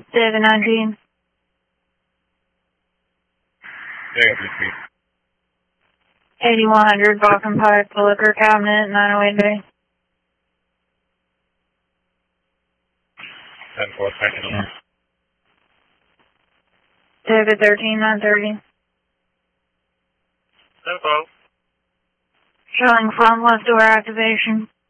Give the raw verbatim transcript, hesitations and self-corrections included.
David nineteen. eighty-one hundred Boston Pike, the liquor cabinet, nine oh eight Bay. ten four second. David thirteen nine thirty. ten four. Showing front left door activation.